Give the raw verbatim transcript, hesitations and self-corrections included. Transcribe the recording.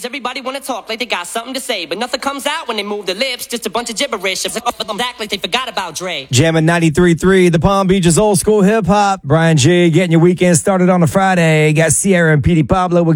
everybody wanna talk like they got something to say, but nothing comes out when they move their lips. Just a bunch of gibberish. Act like they forgot about Dre. Jamming ninety-three point three, the Palm Beaches old school hip hop. Brian G getting your weekend started on a Friday. Got Sierra and Petey Pablo with